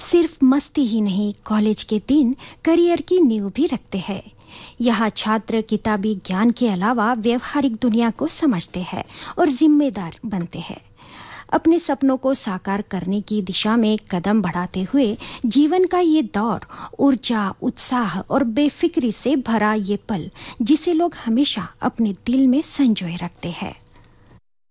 सिर्फ मस्ती ही नहीं, कॉलेज के दिन करियर की नींव भी रखते हैं। यहाँ छात्र किताबी ज्ञान के अलावा व्यवहारिक दुनिया को समझते हैं और जिम्मेदार बनते हैं। अपने सपनों को साकार करने की दिशा में कदम बढ़ाते हुए जीवन का ये दौर ऊर्जा, उत्साह और बेफिक्री से भरा ये पल, जिसे लोग हमेशा अपने दिल में संजोए रखते हैं।